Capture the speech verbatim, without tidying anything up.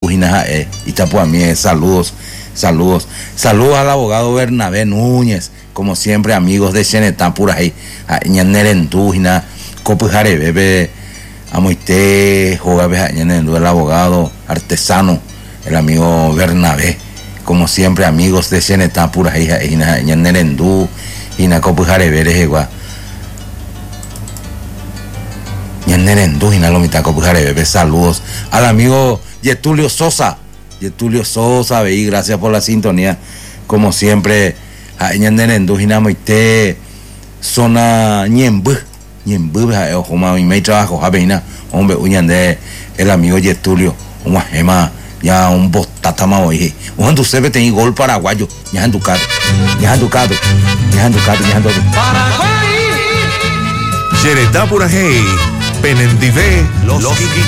Ujina, eh, Itapuamie, saludos, saludos, saludos al abogado Bernabé Núñez, como siempre, amigos de Xenetá, por ahí, a Ñanerendú, Ujina, Copujare, bebé, Amoité, Jogabe, Ñanerendú, el abogado artesano, el amigo Bernabé, como siempre, amigos de Xenetá, por ahí, Ujina, Ñanerendú, Ujina, Copujare, bebé, igual. Saludos al amigo Getulio Sosa. Getulio Sosa, veí, gracias por la sintonía. Como siempre, a Ñanderendujinamoite, zona Ñembu, Ñembu, Ojoma, y me trabajo, Javeina, hombre, Uñande, el amigo Getulio, un gema, ya un botatama hoy. Un tu sebe tenía gol paraguayo, ya en Ducado, ya en Ducado, ya en Ducado, ya en Ducado. Paraguay. Xenetá Purajey. Penendivé, los, los